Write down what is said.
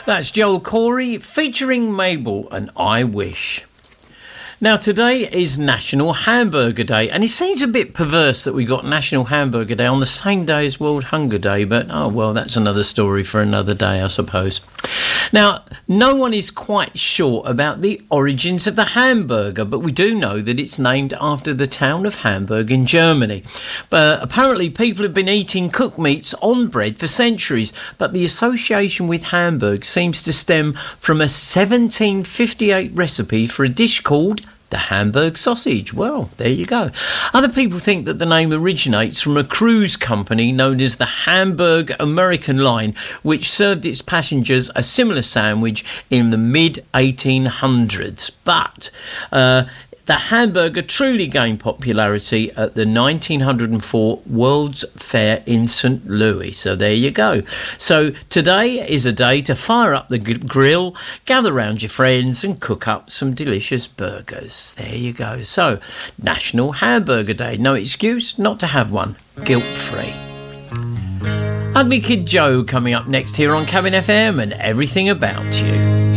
That's Joel Corey featuring Mabel and I Wish. Now, today is National Hamburger Day, and it seems a bit perverse that we got National Hamburger Day on the same day as World Hunger Day, but, oh, well, that's another story for another day, I suppose. Now, no one is quite sure about the origins of the hamburger, but we do know that it's named after the town of Hamburg in Germany. But apparently people have been eating cooked meats on bread for centuries, but the association with Hamburg seems to stem from a 1758 recipe for a dish called the Hamburg sausage. Well, there you go. Other people think that the name originates from a cruise company known as the Hamburg American Line, which served its passengers a similar sandwich in the mid-1800s. But the hamburger truly gained popularity at the 1904 World's Fair in St. Louis. So there you go. So today is a day to fire up the grill, gather round your friends and cook up some delicious burgers. There you go. So, National Hamburger Day. No excuse not to have one. Guilt-free. Ugly Kid Joe coming up next here on Cabin FM and Everything About You.